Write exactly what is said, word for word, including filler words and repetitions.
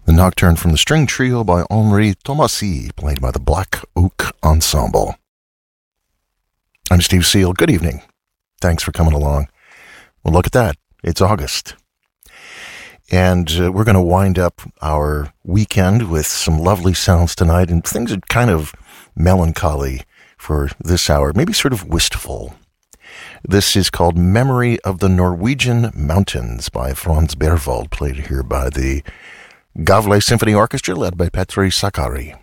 The Nocturne from the String Trio by Henri Thomasy, played by the Black Oak Ensemble. I'm Steve Seal. Good evening. Thanks for coming along. Well, look at that. It's August. And uh, we're going to wind up our weekend with some lovely sounds tonight, and things are kind of melancholy for this hour, maybe sort of wistful. This is called Memory of the Norwegian Mountains by Franz Berwald, played here by the Gavle Symphony Orchestra, led by Petri Sakari.